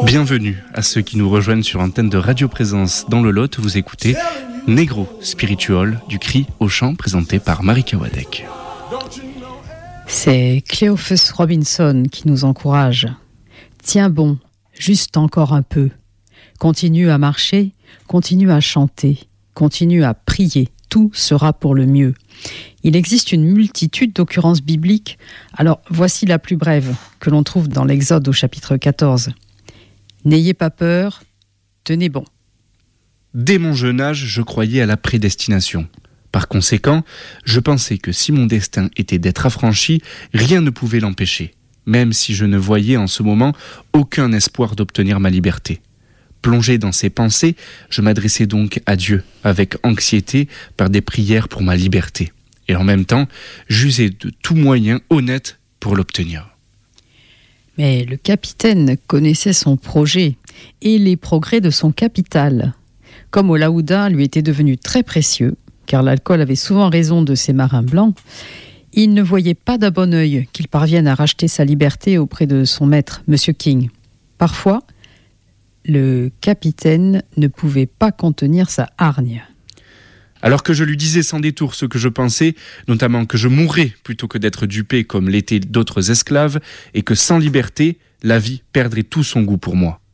Bienvenue à ceux qui nous rejoignent sur antenne de Radio Présence dans le Lot. Vous écoutez Negro Spiritual du cri au chant présenté par Marika Wadek. C'est Cleophas Robinson qui nous encourage. Tiens bon, juste encore un peu. Continue à marcher, continue à chanter, continue à prier. Tout sera pour le mieux. Il existe une multitude d'occurrences bibliques. Alors voici la plus brève que l'on trouve dans l'Exode au chapitre 14. N'ayez pas peur, tenez bon. Dès mon jeune âge, je croyais à la prédestination. Par conséquent, je pensais que si mon destin était d'être affranchi, rien ne pouvait l'empêcher, même si je ne voyais en ce moment aucun espoir d'obtenir ma liberté. Plongé dans ces pensées, je m'adressais donc à Dieu avec anxiété par des prières pour ma liberté, et en même temps, j'usais de tout moyen honnête pour l'obtenir. Mais le capitaine connaissait son projet et les progrès de son capital. Comme Olaouda lui était devenu très précieux, car l'alcool avait souvent raison de ces marins blancs, il ne voyait pas d'un bon œil qu'il parvienne à racheter sa liberté auprès de son maître, M. King. Parfois, le capitaine ne pouvait pas contenir sa hargne. Alors que je lui disais sans détour ce que je pensais, notamment que je mourrais plutôt que d'être dupé comme l'étaient d'autres esclaves, et que sans liberté, la vie perdrait tout son goût pour moi.